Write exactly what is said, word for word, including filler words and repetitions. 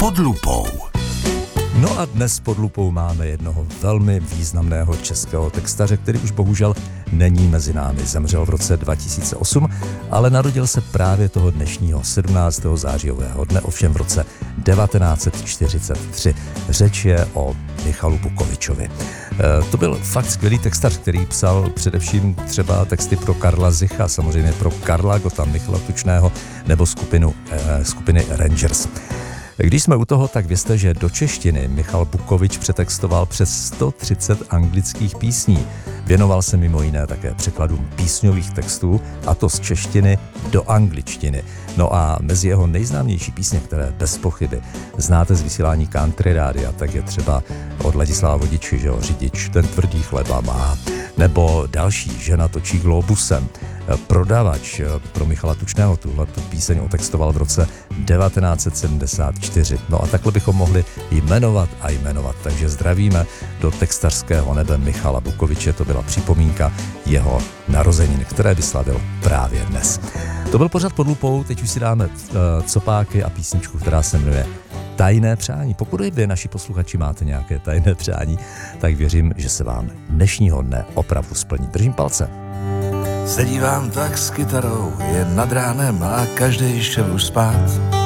Pod lupou. No a dnes pod lupou máme jednoho velmi významného českého textaře, který už bohužel není mezi námi. Zemřel v roce dva tisíce osm, ale narodil se právě toho dnešního sedmnáctého zářijového dne, ovšem v roce devatenáct set čtyřicet tři. Řeč je o Michalu Bukovičovi. E, to byl fakt skvělý textař, který psal především třeba texty pro Karla Zicha, samozřejmě pro Karla Gotta, Michala Tučného nebo skupinu, e, skupiny Rangers. Když jsme u toho, tak vězte, že do češtiny Michal Bukovič přetextoval přes sto třicet anglických písní. Věnoval se mimo jiné také překladům písňových textů, a to z češtiny do angličtiny. No a mezi jeho nejznámější písně, které bez pochyby znáte z vysílání Country Rádia, tak je třeba od Ladislava Vodiči, že jo, Řidič ten tvrdý chleba má, nebo další, Žena točí globusem. Prodavač pro Michala Tučného tuhle píseň otextoval v roce devatenáct set sedmdesát čtyři. No a takhle bychom mohli jmenovat a jmenovat. Takže zdravíme do textařského nebe Michala Bukoviče. To byla připomínka jeho narozenin, které vyslavil právě dnes. To byl pořad Pod lupou, teď už si dáme uh, copáky a písničku, která se jmenuje Tajné přání. Pokud vy, naši posluchači, máte nějaké tajné přání, tak věřím, že se vám dnešního dne opravdu splní. Držím palce. Sedí vám tak s kytarou, je nad ránem a každej šel už spát.